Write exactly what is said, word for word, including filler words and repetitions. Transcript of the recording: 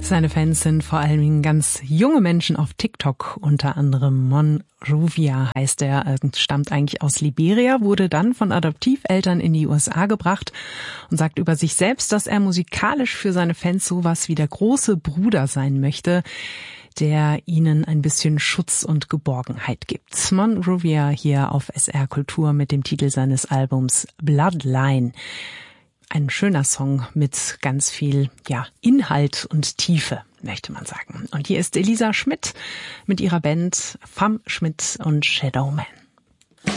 Seine Fans sind vor allen Dingen ganz junge Menschen auf TikTok, unter anderem Monrovia heißt er, stammt eigentlich aus Liberia, wurde dann von Adoptiveltern in die U S A gebracht und sagt über sich selbst, dass er musikalisch für seine Fans sowas wie der große Bruder sein möchte, der ihnen ein bisschen Schutz und Geborgenheit gibt. Monrovia hier auf S R Kultur mit dem Titel seines Albums Bloodline. Ein schöner Song mit ganz viel, ja, Inhalt und Tiefe, möchte man sagen. Und hier ist Elisa Schmidt mit ihrer Band Fam Schmidt und Shadowman.